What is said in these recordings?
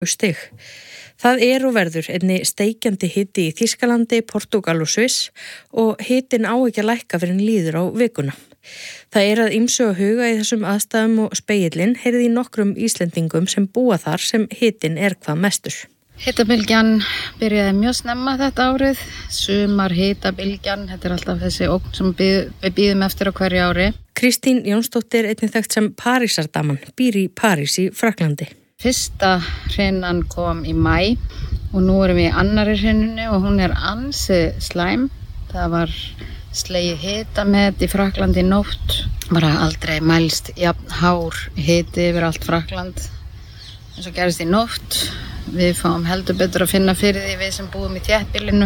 stig. Það og verður einnig steikjandi hiti í Þýskalandi, Portúgal og Sviss og hitin á ekki að lækka fyrir en líður á vikuna. Það að ýmsu að huga í þessum aðstæðum og spegillinn heyrði í nokkrum Íslendingum sem búa þar sem hitin hvað mestur. Hitabylgjan byrjaði mjög snemma þetta árið, sumar hitabylgjan, þetta alltaf þessi ógn sem við bíðum eftir á hverju ári. Kristín Jónsdóttir, einnig þekkt sem Parísardaman, býr í París í Frakklandi. Fyrsta hrinan kom í maí og nú erum við í annarri hrinunni og hún ansi slæm. Það var slegið hitamet í Frakklandi í nótt, bara aldrei mælst jafn hár hiti yfir allt Frakkland eins og gerist í nótt. Við fáum heldur betur að finna fyrir því við sem búum í þéttbýlinu.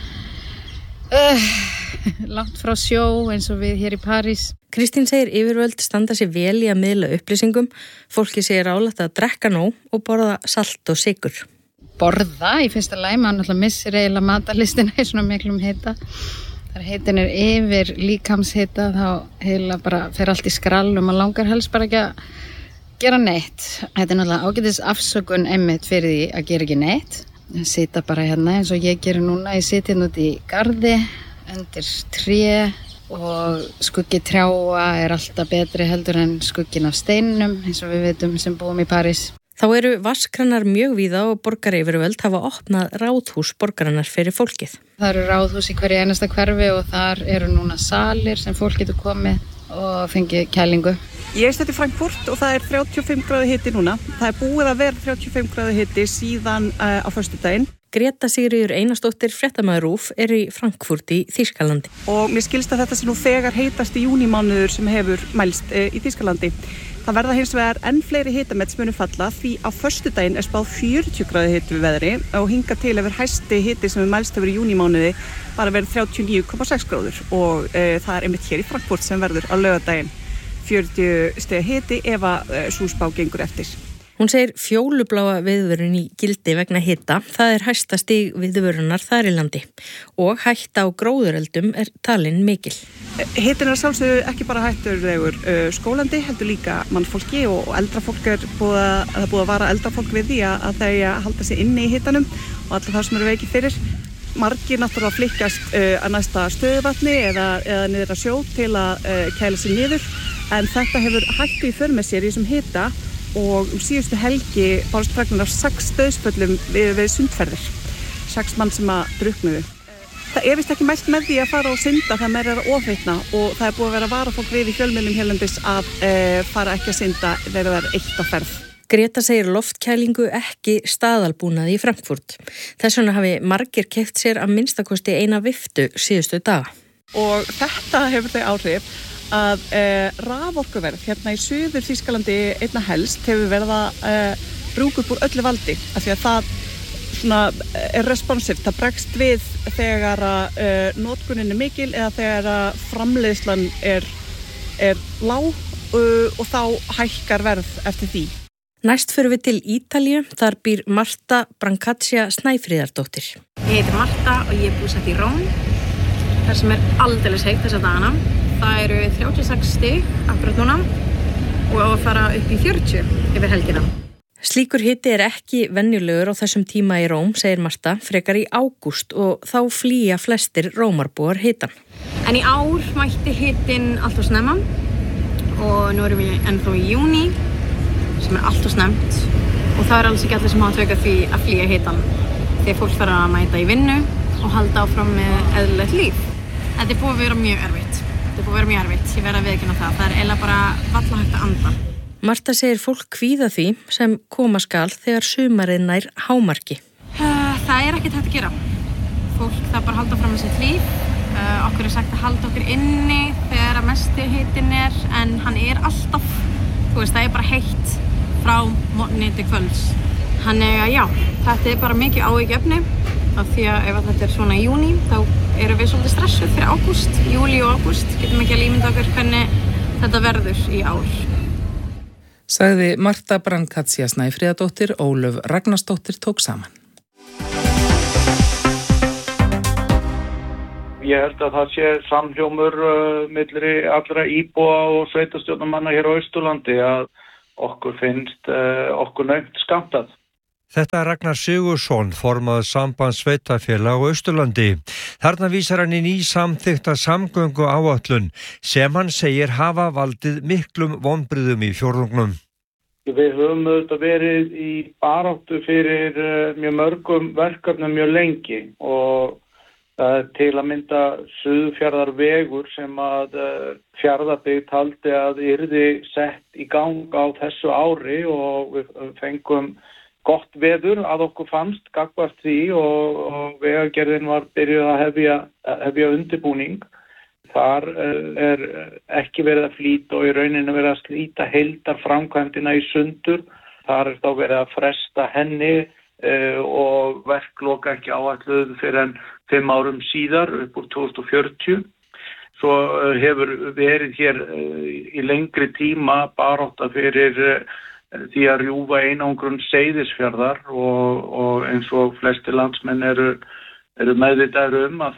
Langt frá sjó eins og við hér í París. Kristín segir yfirvöld standa sér vel í að miðla upplýsingum. Fólki segir ráðlegt að drekka nóg og borða salt og sykur. Borða í fyrsta lagi, maður náttúrulega missir eiginlega matarlistina í svona miklum hita. Þegar hitin yfir líkamshita þá heila bara fer allt í skrall og maður langar helst bara ekki að gera neitt. Þetta náttúrulega ágætis afsökun einmitt fyrir því að gera ekki neitt. Sita bara hérna eins og ég gerir núna. Ég sit hérna út í garði, undir tré og skuggi trjáa alltaf betri heldur en skuggin af steinum eins og við vitum sem búum í París. Þá eru vatnskranar mjög víða og borgaryfirvöld hafa opnað ráðhús borgarinnar fyrir fólkið. Það eru ráðhús í hverju einasta hverfi og þar eru núna salir sem fólk getur komið og fengið kælingu. Ég stödd í Frankfurt og það 35 gráðu hiti núna. Það búið að vera 35 gráðu hiti síðan á föstudaginn. Greta Sigríður Einarsdóttir, fréttamaður RÚV, í Frankfurt í Þýskalandi. Og mér skilst að þetta sé nú þegar heitasti júnímánuður sem hefur mælst í Þýskalandi. Það verða hins vegar enn fleiri hitamet sem munu falla því á föstudaginn spáð 40 gráðu hiti við veðri og hingað til hefur hæsti hiti sem mælst hefur í júnímánuði bara verið 39,6 gráður og það einmitt hér í Frankfurt sem verður á laugardaginn 40 stiga hiti ef að sú spá gengur eftir. Hún segir fjólubláa viðvörun í gildi vegna hita. Það hæsta stig viðvörunar þar í landi og hætta á gróðureldum talin mikil. Hitin sjálfsögðu ekki bara hættulegur skólandi, heldur líka mannfólki og eldra fólk búið að vara eldra fólk við því að þau halda sig inni í hitanum og allir það sem eru veikir fyrir. Margir náttúrulega flykkjast að næsta stöðuvatni eða niður að sjó til að kæla sig niður en þetta hefur hættu í för með sér í þessum hita og síðustu helgi bárust fregnir af 6 dauðsföllum við sundferðir. 6 mann sem að drukknuðu. Það víst ekki mælt með því að fara og synda þegar maður að ofhitna og það búið að vera að vara fólk við í fjölmiðlum hérlendis að fara ekki að synda þegar það eitt á ferð. Greta segir loftkælingu ekki staðalbúnaði í Frankfurt. Þess vegna hafi margir keypt sér að minnstakosti eina viftu síðustu daga. Og þetta hefur þau áhrif að raforkuverð hérna í suður Þýskalandi einna helst hefur verið að rúka upp úr öllu valdi af því að það svona responsivt, það bregst við þegar notkunin mikil eða þegar framleiðslan lág og þá hækkar verð eftir því. Næst förum við til Ítalíu, þar býr Marta Brancaccia Snæfríðardóttir. Ég heiti Marta og ég búsett í Róm, þar sem aldeilis heitt þessa dagana. Það eru 36 stig akkurat núna og á að fara upp í 40 yfir helgina. Slíkur hiti ekki venjulegur á þessum tíma í Róm, segir Marta, frekar í ágúst og þá flýja flestir Rómarbúar hitan. En í ár mætti hitin alltof snemma og nú erum við ennþá í júní sem alltof snemmt og það alls ekki allir sem hafa tök því að flýja hitan þegar fólk þarf að mæta í vinnu og halda áfram með eðlilegt líf. Þetta búið að vera mjög erfitt. Ég verð að viðurkenna það. Það eiginlega bara varla hægt að anda. Marta segir fólk kvíða því sem koma skal þegar sumarið nær hámarki. Það ekkert hægt að gera. Fólk það bara halda fram með sitt líf. Okkur sagt að halda okkur inni þegar að mesti hitinn en hann alltaf, það bara heitt frá morgni til kvölds. Já, þetta bara mikið áhyggjuefni af því að ef þetta svona í júní þá erum við svolítið stressuð fyrir ágúst, júlí og ágúst. Getum ekki að ímynda okkur hvernig þetta verður í ár. Sagði Marta Brancaccia Snæfríðardóttir, Ólöf Ragnarsdóttir tók saman. Ég held að það sé samhljómur milli allra íbúa og sveitarstjórnarmanna hér á Austurlandi að okkur finnst okkur naumt skammtað. Þetta Ragnar Sigurðsson, formaður sambands sveitarfélaga á Austurlandi. Þarna vísar hann í nýsamþykkta samgönguáætlun sem hann segir hafa valdið miklum vonbrigðum í fjórðungnum. Við höfum auðvitað verið í baráttu fyrir mjög mörgum verkefnum mjög lengi og það er til að mynda Suðurfjarðarvegur sem að Fjarðabyggð taldi að yrði sett í gang á þessu ári og við fengum gott veður að okkur fannst gagnvart því og vegagerðin var byrjuð að hefja undirbúning. Þar er ekki verið að flýta og í rauninu verið að slíta heildarframkvæmdina í sundur. Þar er þá verið að fresta henni og verkloka ekki áætluð fyrir en 5 árum síðar upp úr 2040. Svo hefur verið hér í lengri tíma barátta fyrir því að rjúfa einangrun Seyðisfjarðar og eins og flestir landsmenn eru meðvitaðir að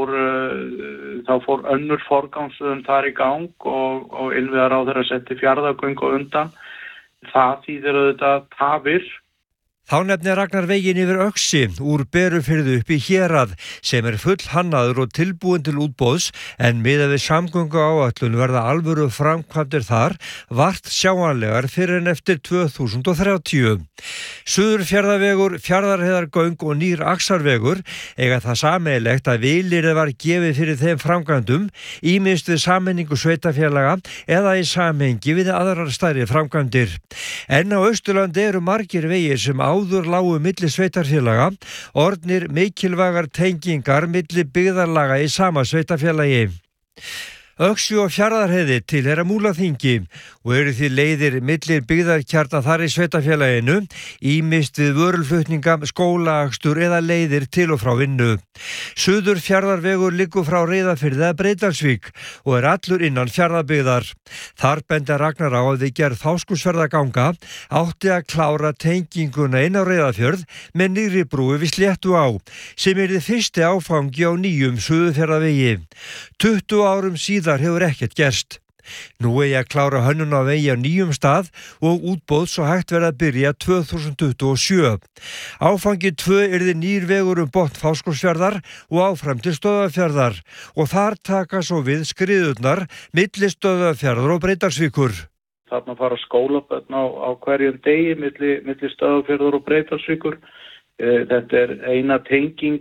þá fór önnur forgangsröðun þar í gang og innviðaráðherra setti Fjarðargöng á undan. Það þýðir auðvitað tafir. Þá nefnir Ragnar veginn yfir Öxi úr Berufirði upp í Hérað sem er full hannaður og tilbúin til útboðs en miðað við samgönguáætlun verða alvöru framkvæmdir þar vart sjáanlegar fyrir en eftir 2030. Suðurfjarðarvegur, Fjarðarheiðargöng og nýr Axarvegur eiga það sameiginlegt að vilyrði var gefið fyrir þeim framkvæmdum ýmist við sameiningu sveitarfélaga eða í samhengi við aðrar stærri framkvæmdir. En á Austurlandi eru margir vegir sem áður lágu milli sveitarfélaga, orðnir mikilvægar tengingar milli byggðarlaga í sama sveitarfélagi. Öxi og Fjarðarheiði tilheyra Múlaþingi og eru því leiðir millir byggðarkjarna þar í sveitarfélaginu, ýmist við vörulflutninga, skólaakstur eða leiðir til og frá vinnu. Suðurfjarðarvegur liggur frá Reyðarfirði að Breiðdalsvík og er allur innan Fjarðabyggðar. Þar benda Ragnar á að við gerð Fáskrúðsfjarðarganga átti að klára tenginguna inn á Reyðarfjörð með nýrri brúi við Sléttuá, sem yrði fyrsti áfangi á nýjum Suðurfjarðarvegi. 20 árum síðar hefur ekkert gerst. Nú eigi að klára hönnun á vegi á nýjum stað og útboð svo hægt verið að byrja 2027. Áfangi 2 yrði nýr vegur botn Fáskrúðsfjarðar og áfram til Stöðvarfjarðar og þar taka svo við skriðurnar milli Stöðvarfjarðar og Breiðdalsvíkur. Þarna fara skólabörn á hverjum degi milli Stöðvarfjarðar og Breiðdalsvíkur. Þetta er eina tenging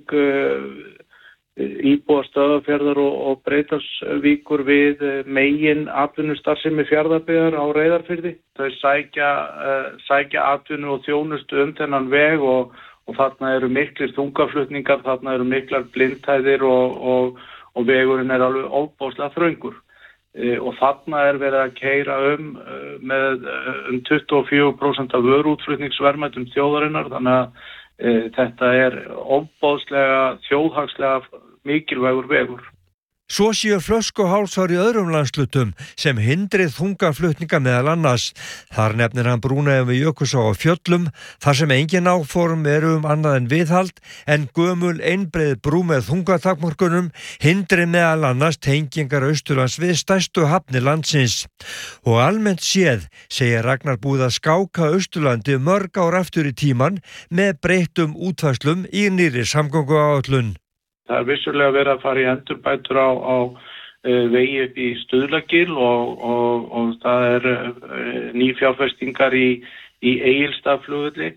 íbúa Stöðvarfjarðar og Breiðdalsvíkur við megin atvinnustarfsemi Fjarðabyggðar á Reyðarfirði. Þau sækja atvinnu og þjónustu þennan veg og þarna eru miklir þungaflutningar, þarna eru miklar blindhæðir og vegurinn er alveg ofboðslega þröngur. Og þarna er verið að keyra með 24% af vöruútflutningsverðmætum þjóðarinnar, þannig að þetta er ofboðslega þjóðhagslega mikilvægur vegur. Svo séu flöskuhálsar í öðrum landslutum sem hindrið þungaflutninga meðal annars. Þar nefnir hann brúna við Jökulsá á Fjöllum, þar sem engin áform eru annað en viðhald, en gömul einbreið brú með þungatakmörkunum hindrið meðal annars tengingar Austurlands við stærstu hafnir landsins. Og almennt séð segir Ragnar búið að skáka Austurlandi mörg ár aftur í tíman með breyttum útfærslum í nýrri samgönguáætlun. Það er vissulega verið að fara í endurbætur á vegi upp í Stuðlagil og það er nýfjárfestingar í Egilsstaðaflugvelli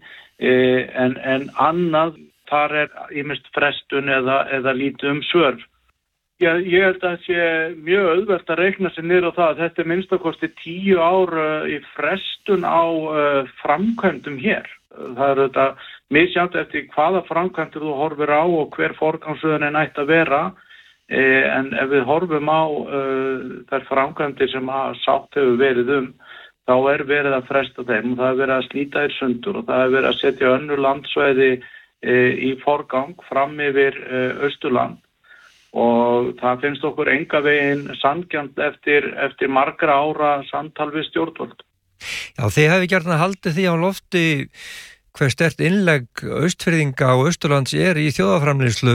en annað þar er ýmist frestun eða lítið svör. Ég held að það sé mjög auðvelt að reikna sig niður á það að þetta er minnstakosti 10 ár í frestun á framkvæmdum hér. Það er þetta misjafnt eftir hvaða framkvæmdir þú horfir á og hver forgangsröðunin ætti að vera, en ef við horfum á þær framkvæmdir sem sátt hefur verið þá er verið að fresta þeim og það er verið að slíta þær sundur og það er verið að setja önnur landsvæði í forgang fram yfir Austurland. Og það finnst okkur enga veginn sanngjarnt eftir margra ára samtal við stjórnvöld. Já, þið hefði gjarnan haldið því á lofti hver sterkt innlegg Austfirðinga og Austurlands er í þjóðarframleiðslu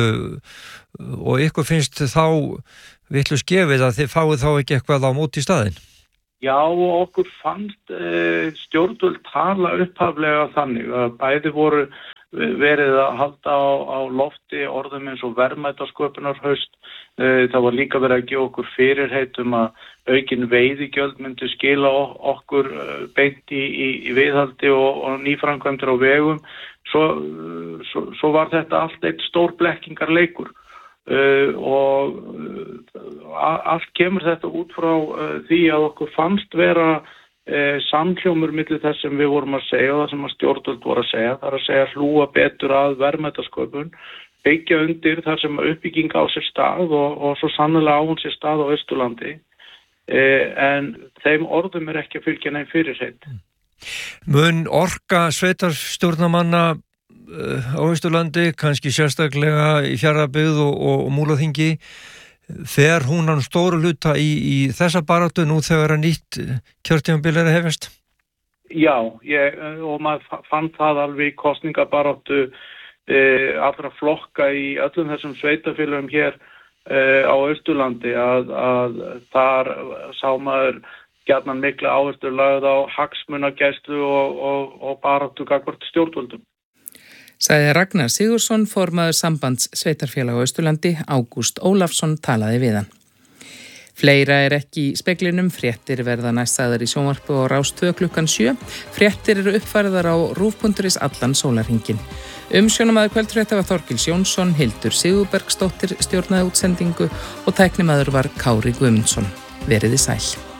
og ykkur finnst þá vitlaust gefið að þið fáið þá ekki eitthvað á móti í staðinn? Já, og okkur fannst stjórnvöld tala upphaflega þannig að bæði voru verið að halda á lofti orðum eins og verðmætasköpunarhaust. Það var líka verið að gefa okkur fyrirheit að aukin veiðigjöld myndi skila okkur beint í viðhaldi og nýframkvæmdir á vegum. Svo var þetta allt eitt stór blekkingarleikur. Og allt kemur þetta út frá því að okkur fannst vera samhljómur milli þess sem við vorum að segja og það sem að stjórnvöld voru að segja. Það er að segja hlúa betur að verðmætasköpun, byggja undir þar sem uppbygging á sér stað og svo sannlega á hún sér stað á Austurlandi. En þeim orðum ekki að fylgja neinn fyrirheit. Mun orka sveitarstjórnarmanna á Austurlandi, kannski sérstaklega í Fjarðabyggð og Múlaþingi, fer hún hann stóru hluta í þessa baráttu nú þegar að nýtt kjörtímabil að hefjast? Já, og maður fann það alveg í kosningabaráttu allra flokka í öllum þessum sveitarfélögum hér á Austurlandi að þar sá maður gjarnan mikla áherslu lögð á hagsmunagæslu og baráttu gagnvart stjórnvöldum. Sagði Ragnar Sigurðsson, formaður sambands sveitarfélag á Austurlandi. Ágúst Ólafsson talaði við hann. Fleira ekki í speglinum, fréttir verða næst sagðar í sjónvarpi og Rás 2 klukkan 7. Fréttir eru uppfærðar á rúv.is allan sólarhringinn. Umsjónamaður kvöldfrétta var Þorkils Jónsson, Hildur Sigurbergsdóttir stjórnaði útsendingu og tæknimaður var Kári Guðmundsson. Veriði sæl.